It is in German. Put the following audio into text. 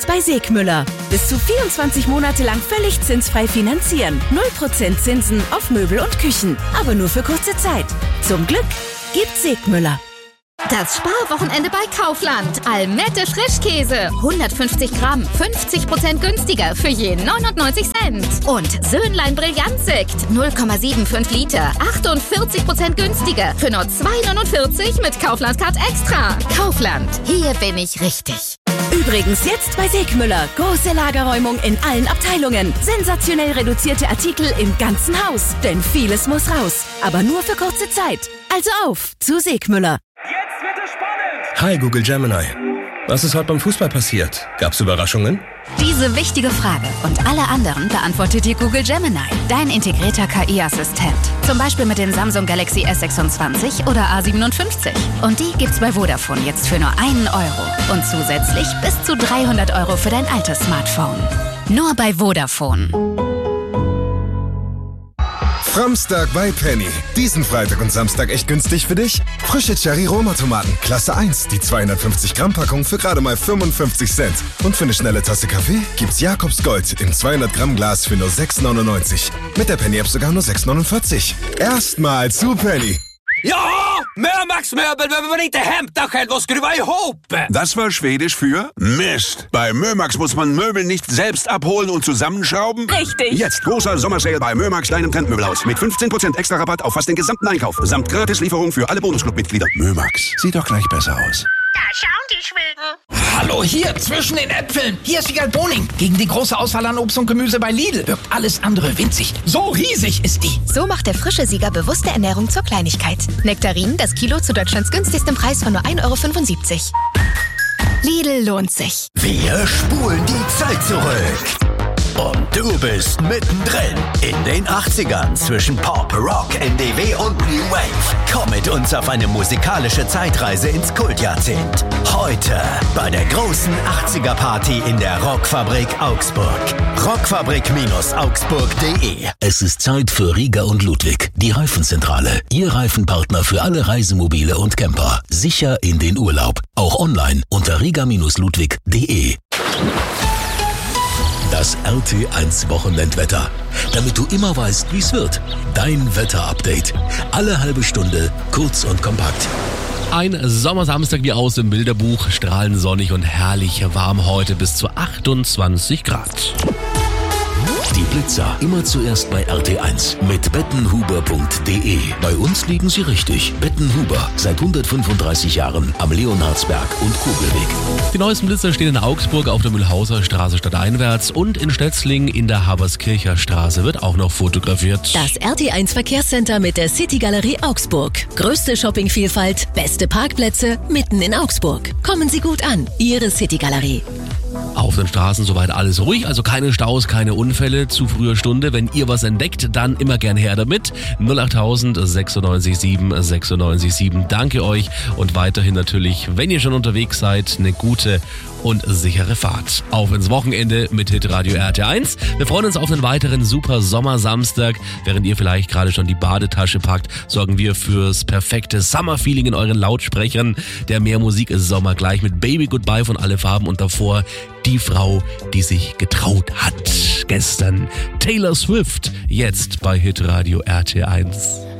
jetzt bei Segmüller. Bis zu 24 Monate lang völlig zinsfrei finanzieren. 0% Zinsen auf Möbel und Küchen. Aber nur für kurze Zeit. Zum Glück gibt Segmüller. Das Sparwochenende bei Kaufland. Almette Frischkäse. 150 Gramm, 50% günstiger für je 99 Cent. Und Söhnlein Brillantsekt. 0,75 Liter, 48% günstiger für nur 2,49 mit Kaufland-Card Extra. Kaufland, hier bin ich richtig. Übrigens jetzt bei Segmüller. Große Lagerräumung in allen Abteilungen. Sensationell reduzierte Artikel im ganzen Haus. Denn vieles muss raus. Aber nur für kurze Zeit. Also auf zu Segmüller. Jetzt wird es spannend! Hi Google Gemini. Was ist heute beim Fußball passiert? Gab's Überraschungen? Diese wichtige Frage und alle anderen beantwortet dir Google Gemini, dein integrierter KI-Assistent. Zum Beispiel mit den Samsung Galaxy S26 oder A57. Und die gibt's bei Vodafone jetzt für nur €1 und zusätzlich bis zu 300 € für dein altes Smartphone. Nur bei Vodafone. Framstag bei Penny. Diesen Freitag und Samstag echt günstig für dich? Frische Cherry-Roma-Tomaten, Klasse 1, die 250-Gramm-Packung für gerade mal 55 Cent. Und für eine schnelle Tasse Kaffee gibt's Jakobs Gold im 200-Gramm-Glas für nur 6,99. Mit der Penny-App sogar nur 6,49. Erstmal zu Penny. Ja, Mömax-Möbel, wenn man inte hämtar själv och skruva ihop. Das war Schwedisch für Mist. Bei Mömax muss man Möbel nicht selbst abholen und zusammenschrauben. Richtig. Jetzt großer Sommersale bei Mömax, deinem Trendmöbelhaus. Mit 15% extra Rabatt auf fast den gesamten Einkauf. Samt Gratislieferung für alle Bonusclub-Mitglieder. Mömax, sieht doch gleich besser aus. Da schauen die Schweden. Hallo, hier, zwischen den Äpfeln. Hier ist Wiegald Boning. Gegen die große Auswahl an Obst und Gemüse bei Lidl wirkt alles andere winzig. So riesig ist die. So macht der frische Sieger bewusste Ernährung zur Kleinigkeit. Nektarinen, das Kilo zu Deutschlands günstigstem Preis von nur 1,75 €. Lidl lohnt sich. Wir spulen die Zeit zurück. Und du bist mittendrin in den 80ern zwischen Pop, Rock, NDW und New Wave. Komm mit uns auf eine musikalische Zeitreise ins Kultjahrzehnt. Heute bei der großen 80er-Party in der Rockfabrik Augsburg. Rockfabrik-augsburg.de. Es ist Zeit für Rieger und Ludwig, die Reifenzentrale. Ihr Reifenpartner für alle Reisemobile und Camper. Sicher in den Urlaub. Auch online unter rieger-ludwig.de. Das RT1 Wochenendwetter. Damit du immer weißt, wie es wird. Dein Wetterupdate. Alle halbe Stunde, kurz und kompakt. Ein Sommersamstag wie aus dem Bilderbuch. Strahlend sonnig und herrlich warm heute bis zu 28 Grad. Die Blitzer immer zuerst bei RT1 mit bettenhuber.de. Bei uns liegen sie richtig. Bettenhuber, seit 135 Jahren am Leonhardsberg und Kugelweg. Die neuesten Blitzer stehen in Augsburg auf der Mühlhauser Straße stadteinwärts und in Stetzling in der Haberskircher Straße wird auch noch fotografiert. Das RT1 Verkehrscenter mit der City-Galerie Augsburg. Größte Shoppingvielfalt, beste Parkplätze mitten in Augsburg. Kommen Sie gut an, Ihre City-Galerie. Auf den Straßen soweit alles ruhig, also keine Staus, keine Unfälle zu früher Stunde. Wenn ihr was entdeckt, dann immer gern her damit. 08000 96 7 96 7. Danke euch und weiterhin natürlich, wenn ihr schon unterwegs seid, eine gute und sichere Fahrt. Auf ins Wochenende mit Hitradio RT1. Wir freuen uns auf einen weiteren super Sommersamstag. Während ihr vielleicht gerade schon die Badetasche packt, sorgen wir fürs perfekte Summer-Feeling in euren Lautsprechern. Der Mehr Musik ist Sommer gleich mit Baby Goodbye von Alle Farben und davor die Frau, die sich getraut hat. Gestern Taylor Swift, jetzt bei Hitradio RT1.